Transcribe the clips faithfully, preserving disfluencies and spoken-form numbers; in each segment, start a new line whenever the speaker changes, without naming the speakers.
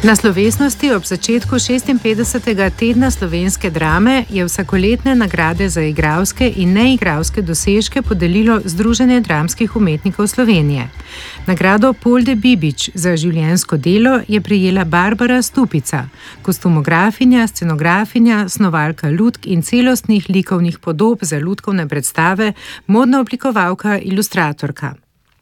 Na slovesnosti ob začetku šestinpetdesetega tedna slovenske drame je vsakoletne nagrade za igralske in neigralske dosežke podelilo Združenje dramskih umetnikov Slovenije. Nagrado Polde Bibič za življenjsko delo je prejela Barbara Stupica, kostumografinja, scenografinja, snovalka lutk in celostnih likovnih podob za lutkovne predstave, modna oblikovalka, ilustratorka.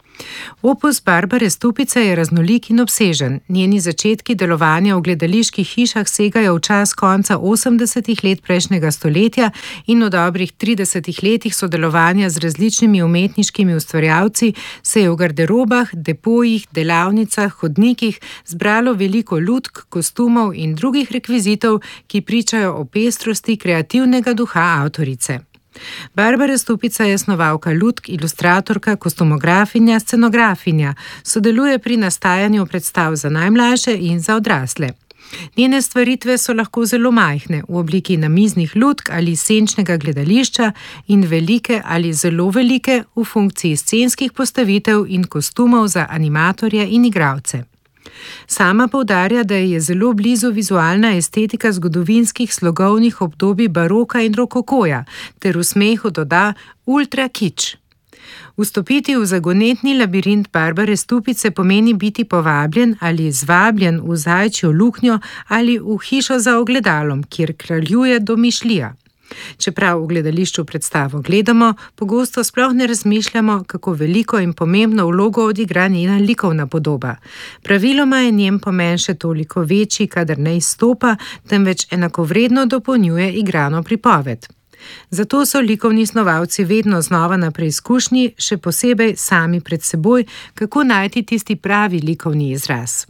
Opus Barbare Stupice je raznolik in obsežen. Njeni začetki delovanja v gledaliških hišah segajo v čas konca osemdesetih let prejšnjega stoletja in v dobrih tridesetih letih sodelovanja z različnimi umetniškimi ustvarjalci se je v garderobah, depojih, delavnicah, hodnikih zbralo veliko lutk, kostumov in drugih rekvizitov, ki pričajo o pestrosti kreativnega duha avtorice. Barbara Stupica je snovalka lutk, ilustratorka, kostumografinja, scenografinja, sodeluje pri nastajanju predstav za najmlajše in za odrasle. Njene stvaritve so lahko zelo majhne, v obliki namiznih lutk ali senčnega gledališča, in velike ali zelo velike v funkciji scenskih postavitev in kostumov za animatorje in igralce. Sama poudarja, da je zelo blizu vizualna estetika zgodovinskih slogovnih obdobij baroka in rokokoja, ter v smehu doda ultra kič. Vstopiti v zagonetni labirint Barbare Stupice pomeni biti povabljen ali zvabljen v zajčjo luknjo ali v hišo za ogledalom, kjer kraljuje domišljija. Čeprav v gledališču predstavo gledamo, pogosto sploh ne razmišljamo, kako veliko in pomembno vlogo odigra njena likovna podoba. Praviloma je njen pomen še toliko večji, kadar ne izstopa, temveč enakovredno dopolnjuje igrano pripoved. Zato so likovni snovalci vedno znova na preizkušnji, še posebej sami pred seboj, kako najti tisti pravi likovni izraz.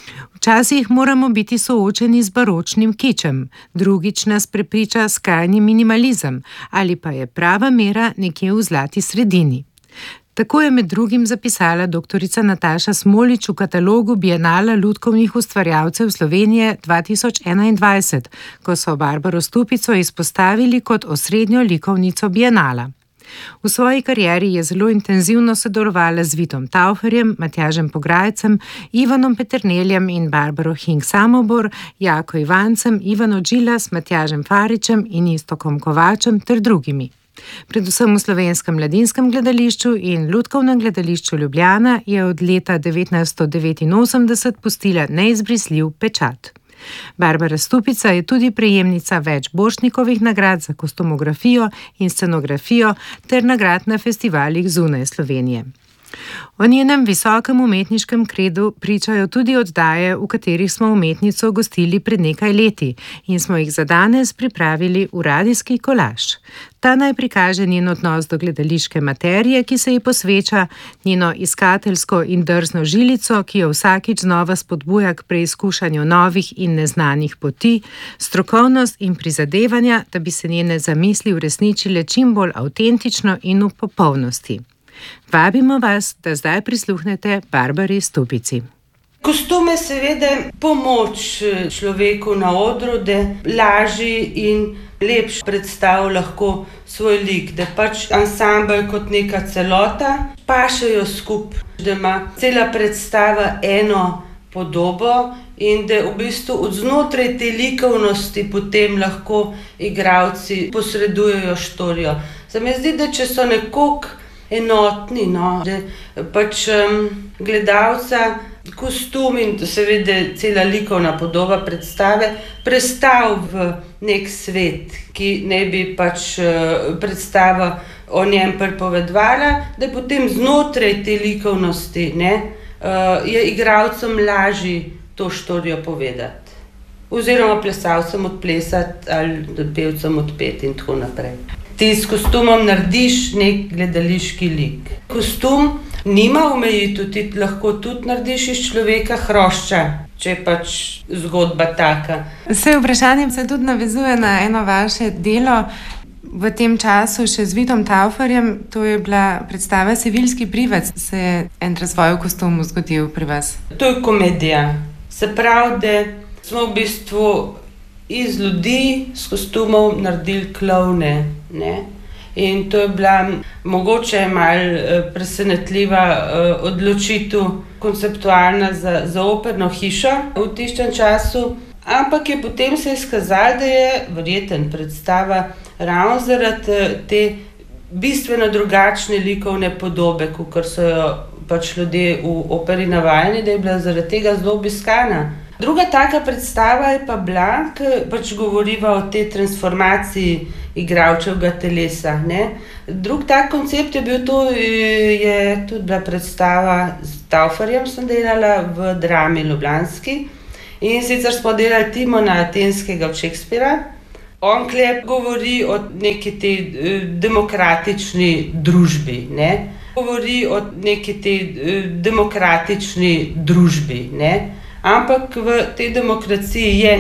Včasih moramo biti soočeni z baročnim kičem, drugič nas prepriča skrajni minimalizem ali pa je prava mera nekje v zlati sredini. Tako je med drugim zapisala doktorica Nataša Smolič v katalogu Bienala lutkovnih ustvarjalcev Slovenije dva tisoč enaindvajset, ko so Barbaro Stupico izpostavili kot osrednjo likovnico Bienala. V svoji karieri je zelo intenzivno sodelovala z Vitom Tauferjem, Matjažem Pograjcem, Ivanom Peterneljem in Barbaro Hink Samobor, Jako Ivancem, Ivano Džilas, Matjažem Faričem in Iztokom Kovačem ter drugimi. Predvsem v Slovenskem mladinskem gledališču in Lutkovnem gledališču Ljubljana je od leta devetnajststo devetinosemdeset pustila neizbrisljiv pečat. Barbara Stupica je tudi prejemnica več Borštnikovih nagrad za kostumografijo in scenografijo ter nagrad na festivalih zunaj Slovenije. O njenem visokem umetniškem kredu pričajo tudi oddaje, v katerih smo umetnico gostili pred nekaj leti in smo jih za danes pripravili v radijski kolaž. Ta naj prikaže njen odnos do gledališke materije, ki se ji posveča, njeno iskateljsko in drzno žilico, ki jo vsakič znova spodbuja k preizkušanju novih in neznanih poti, strokovnost in prizadevanja, da bi se njene zamisli uresničile čim bolj avtentično in v popolnosti. Vabimo vas, da zdaj prisluhnete Barbari Stupici.
Kostum je seveda pomoč človeku na odru, da lažji in lepš predstav lahko svoj lik, da pač ansambel kot neka celota pašejo skupaj, da ima cela predstava eno podobo in da v bistvu od znotraj te likovnosti potem lahko igralci posredujejo štorijo. Se mi zdi, da če so nekoliko enotni, no, da pač um, gledalca kostum in seveda cela likovna podoba predstave prestal v nek svet, ki ne bi pač uh, predstava o njem pripovedovala, da potem znotraj te likovnosti ne, uh, je igralcem lažje to štorijo povedati. Oziroma plesalcem odplesati ali pevcem odpeti in tako naprej. Ti s kostumom narediš nek gledališki lik. Kostum nima omejitev, ti lahko tudi narediš iz človeka hrošča, če je pač zgodba taka.
Vse vprašanje se tudi navezuje na eno vaše delo v tem času še z Vitom Tauferjem, to je bila predstava Seviljski privec. Se je en razvoj v kostumu zgodil pri vas?
To je komedija. Se pravi, da smo v bistvu iz ljudi s kostumov naredili klovne, ne? In to je bila mogoče malo presenetljiva odločitev, konceptualna za, za operno hišo v tistem času. Ampak je potem se izkazalo, da je verjetno predstava ravno zaradi te bistveno drugačne likovne podobe, kakor so jo pač ljudje v operi navajeni, da je bila zaradi tega zelo obiskana. Druga taka predstava je pa bila, ki pač govoriva o tej transformaciji igralčevega telesa, ne. Drug tak koncept je bil to, je tudi bila predstava s Tauferjem, sem delala v Drami ljubljanski. In sicer smo delali Timona Atenskega od Shakespeara. On tule govori o neki tej demokratični družbi, ne. Govori o neki tej demokratični družbi, ne. Ampak v tej demokraciji je